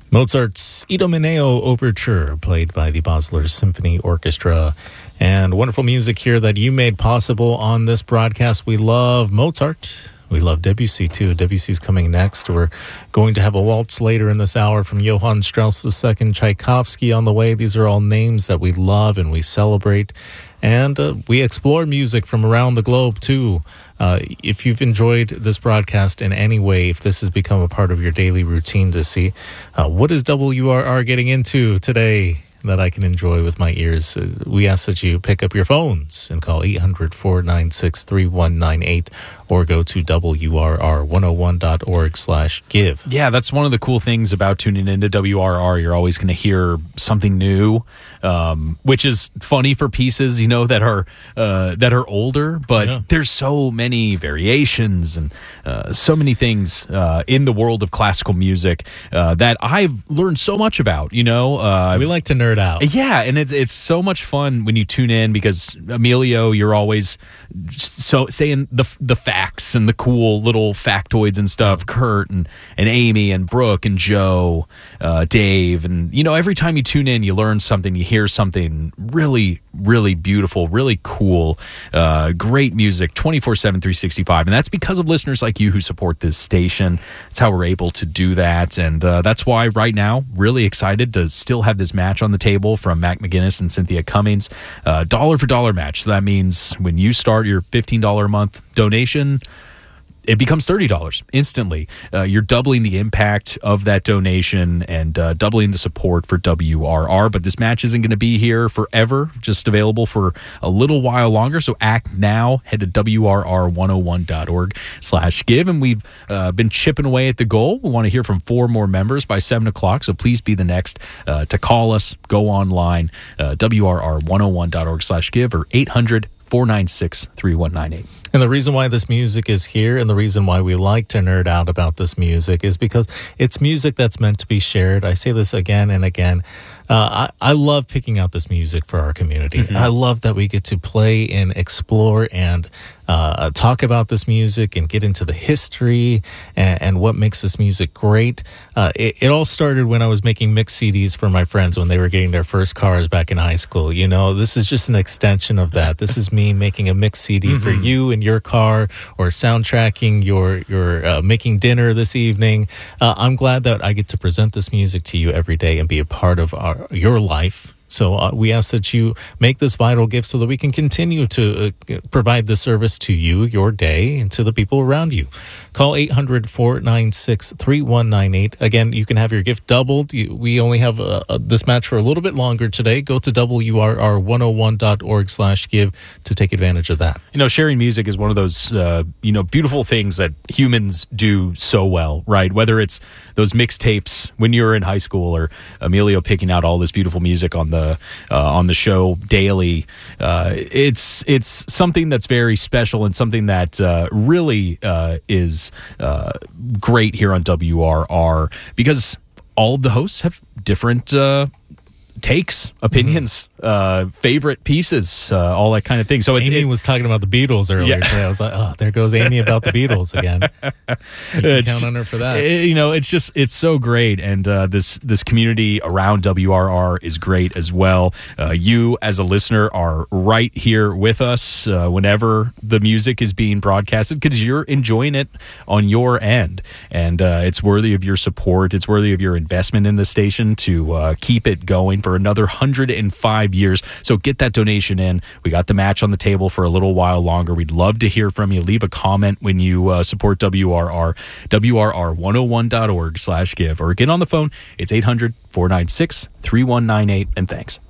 Mozart's Idomeneo Overture, played by the Basler Symphony Orchestra. And wonderful music here that you made possible on this broadcast. We love Mozart. We love Debussy, too. Debussy's coming next. We're going to have a waltz later in this hour from Johann Strauss II, Tchaikovsky on the way. These are all names that we love and we celebrate. And we explore music from around the globe, too. If you've enjoyed this broadcast in any way, if this has become a part of your daily routine to see, what is WRR getting into today that I can enjoy with my ears, we ask that you pick up your phones and call 800-496-3198 or go to WRR101.org/give. Yeah, that's one of the cool things about tuning into WRR. You're always going to hear something new, which is funny for pieces, that are older, but there's so many variations and so many things in the world of classical music that I've learned so much about, We like to nerd out. Yeah, and it's so much fun when you tune in because, Emilio, you're always so saying the facts and the cool little factoids and stuff. Kurt and Amy and Brooke and Joe, Dave, and every time you tune in, you learn something, you hear something really, really beautiful, really cool, great music, 24/7, 365, and that's because of listeners like you who support this station. That's how we're able to do that, and that's why right now, really excited to still have this match on the table from Mac McGinnis and Cynthia Cummings, dollar for dollar match. So that means when you start your $15 a month donation, it becomes $30 instantly. You're doubling the impact of that donation and doubling the support for WRR. But this match isn't going to be here forever, just available for a little while longer. So act now. Head to WRR101.org/give. And we've been chipping away at the goal. We want to hear from 4 more members by 7 o'clock. So please be the next to call us. Go online, WRR101.org/give or 800-496-3198. And the reason why this music is here and the reason why we like to nerd out about this music is because it's music that's meant to be shared. I say this again and again. I love picking out this music for our community. Mm-hmm. I love that we get to play and explore and talk about this music and get into the history and what makes this music great. It all started when I was making mix CDs for my friends when they were getting their first cars back in high school. This is just an extension of that. This is me making a mix CD for you in your car, or soundtracking your making dinner this evening. I'm glad that I get to present this music to you every day and be a part of your life. So we ask that you make this vital gift so that we can continue to provide this service to you, your day, and to the people around you. Call 800-496-3198. Again, you can have your gift doubled. We only have this match for a little bit longer today. Go to WRR101.org/give to take advantage of that. Sharing music is one of those, beautiful things that humans do so well, right? Whether it's those mixtapes when you were in high school or Emilio picking out all this beautiful music on the show daily. It's something that's very special and something that really is great here on WRR because all of the hosts have different takes, opinions, favorite pieces, all that kind of thing. So Amy was talking about the Beatles earlier today. I was like, oh, there goes Amy about the Beatles again. You can count on her for that. It's so great. And this community around WRR is great as well. You as a listener are right here with us whenever the music is being broadcasted because you're enjoying it on your end. And it's worthy of your support. It's worthy of your investment in the station to keep it going for another 105 years. So get that donation in. We got the match on the table for a little while longer. We'd love to hear from you. Leave a comment when you support WRR. WRR101.org/give or get on the phone. It's 800-496-3198. And thanks.